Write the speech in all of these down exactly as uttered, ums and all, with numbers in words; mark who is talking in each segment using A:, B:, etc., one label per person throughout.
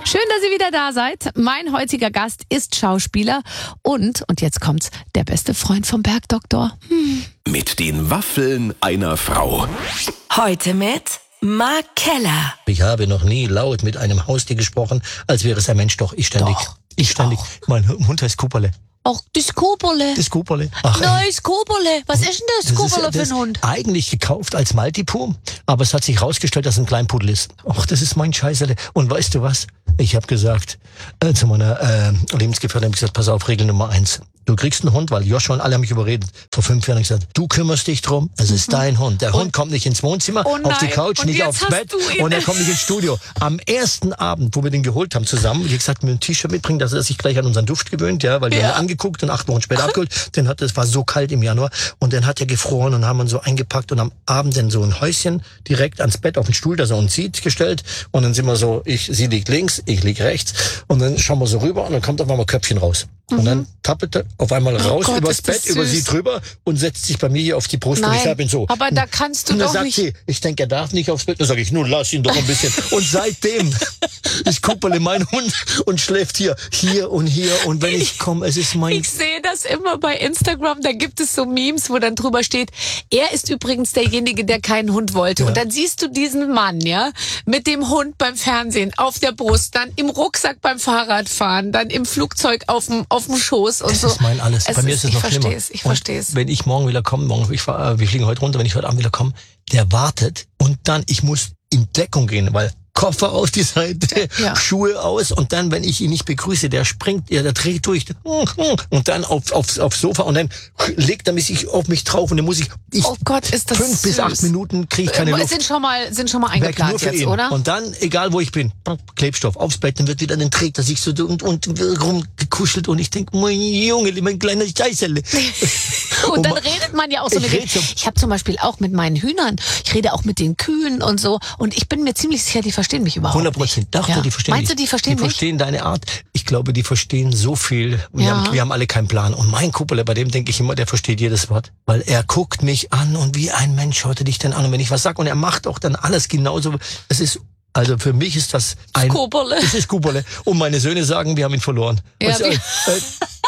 A: Schön, dass ihr wieder da seid. Mein heutiger Gast ist Schauspieler und, und jetzt kommt's, der beste Freund vom Bergdoktor. Hm.
B: Mit den Waffeln einer Frau.
C: Heute mit Mark Keller.
D: Ich habe noch nie laut mit einem Haustier gesprochen, als wäre es ein Mensch. Doch, ich ständig.
A: Doch,
D: ich ständig.
A: auch.
D: Mein Hund heißt Cooperle.
A: Ach, das Koberle.
D: Das Cooperle. Ach,
A: Neues Koberle. Was ist denn das,
D: das ist-
A: Koberle für
D: das
A: ein Hund?
D: Eigentlich gekauft als Maltipoo, aber es hat sich rausgestellt, dass es ein Kleinpudel ist. Ach, das ist mein Scheißerle. Und weißt du was? Ich habe gesagt, äh, zu meiner äh, Lebensgefährtin, habe ich gesagt, pass auf, Regel Nummer eins. Du kriegst einen Hund, weil Joshua und alle haben mich überredet. Vor fünf Jahren habe ich gesagt, du kümmerst dich drum, es ist dein Hund. Der Hund kommt nicht ins Wohnzimmer,
A: Oh
D: auf die
A: nein.
D: Couch,
A: Und
D: nicht
A: jetzt
D: aufs
A: hast
D: Bett
A: du ihn.
D: und er kommt nicht ins Studio. Am ersten Abend, wo wir den geholt haben zusammen, wie gesagt, mir ein T-Shirt mitbringen, dass er sich gleich an unseren Duft gewöhnt, ja, weil wir
A: Ja.
D: haben ihn angeguckt und acht Wochen später abgeholt. Den hat, es war so kalt im Januar und dann hat er gefroren und haben ihn so eingepackt und am Abend dann so ein Häuschen direkt ans Bett auf den Stuhl, dass er uns sieht, gestellt und dann sind wir so, ich, sie liegt links, ich lieg rechts und dann schauen wir so rüber und dann kommt auf einmal Köpfchen raus. Und dann tappelt er auf einmal raus
A: Gott,
D: übers
A: ist das
D: Bett, über sie
A: süß.
D: drüber und setzt sich bei mir hier auf die Brust und ich
A: Nein,
D: hab ihn so.
A: aber da kannst du
D: und dann
A: doch
D: sagt
A: nicht...
D: sie, ich denke, er darf nicht aufs Bett. Dann sage ich, nun lass ihn doch ein bisschen. Und seitdem ist Cooperle mein Hund und schläft hier, hier und hier. Und wenn ich komme, es ist mein...
A: Ich sehe das immer bei Instagram, da gibt es so Memes, wo dann drüber steht, er ist übrigens derjenige, der keinen Hund wollte.
D: Ja.
A: Und dann siehst du diesen Mann, ja, mit dem Hund beim Fernsehen, auf der Brust, dann im Rucksack beim Fahrradfahren, dann im Flugzeug auf dem, auf dem Schoß und
D: Das
A: so.
D: ist mein alles. Bei mir ist es
A: ich
D: noch schlimmer.
A: verstehe es, ich
D: Und
A: verstehe es.
D: Wenn ich morgen wieder komme, morgen, ich fahr, äh, wir fliegen heute runter, wenn ich heute Abend wieder komme, der wartet und dann, ich muss in Deckung gehen, weil Koffer auf die Seite,
A: Ja.
D: Schuhe aus und dann, wenn ich ihn nicht begrüße, der springt, ja, der dreht durch und dann auf, aufs, aufs Sofa und dann legt er mich auf mich drauf und dann muss ich, ich
A: Oh Gott, ist das
D: fünf bis
A: süß.
D: acht Minuten kriege ich keine
A: Es
D: Luft.
A: sind schon mal, sind schon mal
D: Weg, nur
A: eingeplant
D: für
A: jetzt,
D: ihn.
A: oder?
D: Und dann, egal wo ich bin, Klebstoff aufs Bett, dann wird wieder, dann trägt er sich so und, und rumgekuschelt und ich denke, mein Junge, mein kleiner Scheißerle.
A: Und dann
D: ma-
A: redet man ja auch so
D: ich
A: mit
D: red
A: den,
D: so-
A: ich habe zum Beispiel auch mit meinen Hühnern, ich rede auch mit den Kühen und so und ich bin mir ziemlich sicher, die verstehen mich überhaupt
D: hundert Prozent.
A: nicht.
D: Dachte,
A: Ja.
D: die verstehen
A: Meinst du,
D: dich.
A: die verstehen
D: Die
A: mich?
D: verstehen deine Art. Ich glaube, die verstehen so viel. Wir,
A: Ja.
D: haben, wir haben alle keinen Plan. Und mein Kuppel, bei dem denke ich immer, der versteht jedes Wort. Weil er guckt mich an und wie ein Mensch schaut er dich denn an. Und wenn ich was sage und er macht auch dann alles genauso. Es ist, also für mich ist das ein...
A: Cooperle.
D: Das ist Cooperle. Und meine Söhne sagen, wir haben ihn verloren.
A: Ja,
D: und,
A: wir-
D: äh,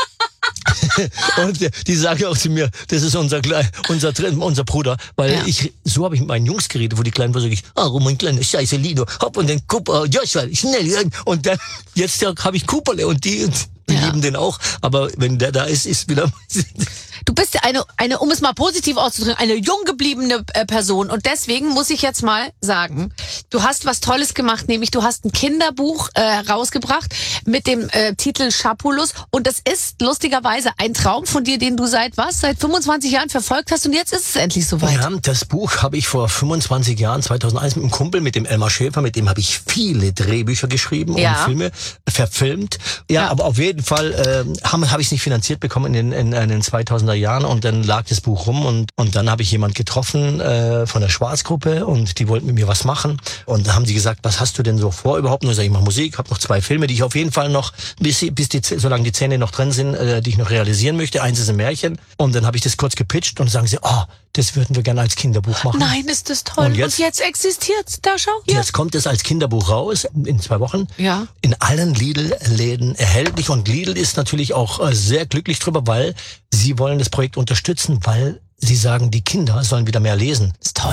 D: und die- die sagen auch zu mir, das ist unser Klein, unser Trin- unser Bruder, weil
A: Ja.
D: ich so habe ich mit meinen Jungs geredet, wo die Kleinen waren, sag ich, oh mein kleiner Scheiße Lino, hopp und dann Cooper, Joshua, schnell und dann jetzt ja, habe ich Cooperle und die, und die
A: Ja.
D: lieben den auch, aber wenn der da ist, ist wieder
A: Du bist ja eine, eine, um es mal positiv auszudrücken, eine jung gebliebene äh, Person. Und deswegen muss ich jetzt mal sagen, du hast was Tolles gemacht, nämlich du hast ein Kinderbuch äh, rausgebracht mit dem äh, Titel Schapulus. Und das ist lustigerweise ein Traum von dir, den du seit was? Seit fünfundzwanzig Jahren verfolgt hast und jetzt ist es endlich soweit.
D: Ja, das Buch habe ich vor fünfundzwanzig Jahren, zweitausendeins, mit einem Kumpel, mit dem Elmar Schäfer, mit dem habe ich viele Drehbücher geschrieben
A: Ja.
D: und Filme verfilmt. Ja,
A: Ja.
D: aber auf jeden Fall ähm, habe hab ich es nicht finanziert bekommen in den, in, in den zweitausender Jahren und dann lag das Buch rum und, und dann habe ich jemand getroffen äh, von der Schwarzgruppe und die wollten mit mir was machen und dann haben sie gesagt, was hast du denn so vor überhaupt? Und ich sage, ich mache Musik, habe noch zwei Filme, die ich auf jeden Fall noch, bis, sie- bis die, solange die Zähne noch drin sind, äh, die ich noch realisieren möchte. Eins ist ein Märchen und dann habe ich das kurz gepitcht und dann sagen sie, oh, das würden wir gerne als Kinderbuch machen.
A: Nein, ist das toll.
D: Und
A: Und
D: jetzt-
A: jetzt, existiert's. Da schau. Hier.
D: Jetzt kommt es als Kinderbuch raus, in zwei Wochen.
A: Ja.
D: In allen Lidl-Läden erhältlich. Und Lidl ist natürlich auch äh, sehr glücklich drüber, weil sie wollen das Projekt unterstützen, weil sie sagen, die Kinder sollen wieder mehr lesen.
A: Ist toll.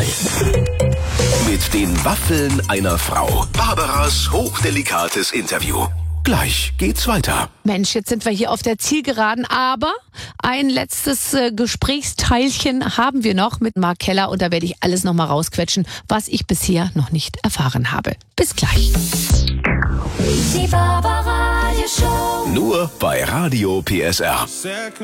B: Mit den Waffeln einer Frau. Barbaras hochdelikates Interview. Gleich geht's weiter.
A: Mensch, jetzt sind wir hier auf der Zielgeraden, aber ein letztes äh, Gesprächsteilchen haben wir noch mit Mark Keller und da werde ich alles nochmal rausquetschen, was ich bisher noch nicht erfahren habe. Bis gleich.
C: Die Barbara Show.
B: Nur bei Radio P S R.